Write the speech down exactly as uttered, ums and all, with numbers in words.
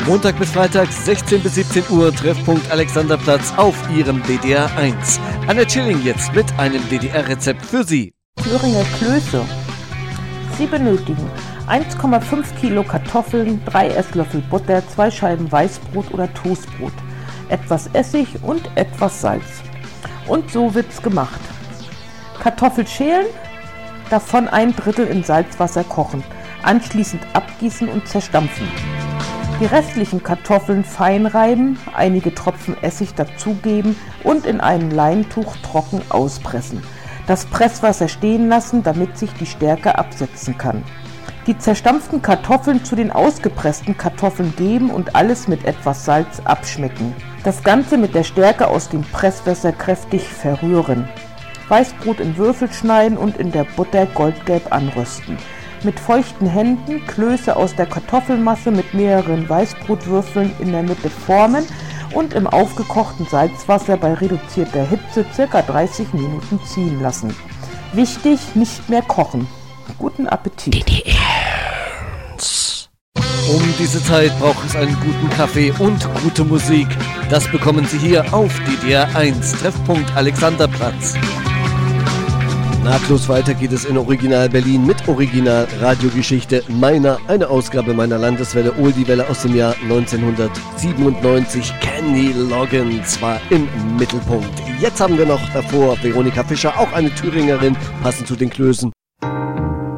Montag bis Freitag, sechzehn bis siebzehn Uhr, Treffpunkt Alexanderplatz auf Ihrem D D R eins. Anne Chilling jetzt mit einem D D R-Rezept für Sie. Thüringer Klöße. Sie benötigen eins Komma fünf Kilo Kartoffeln, drei Esslöffel Butter, zwei Scheiben Weißbrot oder Toastbrot, etwas Essig und etwas Salz. Und so wird's gemacht. Kartoffel schälen, davon ein Drittel in Salzwasser kochen, anschließend abgießen und zerstampfen. Die restlichen Kartoffeln fein reiben, einige Tropfen Essig dazugeben und in einem Leintuch trocken auspressen. Das Presswasser stehen lassen, damit sich die Stärke absetzen kann. Die zerstampften Kartoffeln zu den ausgepressten Kartoffeln geben und alles mit etwas Salz abschmecken. Das Ganze mit der Stärke aus dem Presswasser kräftig verrühren. Weißbrot in Würfel schneiden und in der Butter goldgelb anrösten. Mit feuchten Händen Klöße aus der Kartoffelmasse mit mehreren Weißbrotwürfeln in der Mitte formen und im aufgekochten Salzwasser bei reduzierter Hitze ca. dreißig Minuten ziehen lassen. Wichtig, nicht mehr kochen. Guten Appetit! D D R. Um diese Zeit braucht es einen guten Kaffee und gute Musik. Das bekommen Sie hier auf D D R eins, Treffpunkt Alexanderplatz. Nahtlos weiter geht es in Original Berlin mit Original Radiogeschichte meiner, eine Ausgabe meiner Landeswelle Oldie-Welle aus dem Jahr neunzehnhundertsiebenundneunzig. Kenny Loggins war im Mittelpunkt. Jetzt haben wir noch davor Veronika Fischer, auch eine Thüringerin, passend zu den Klößen.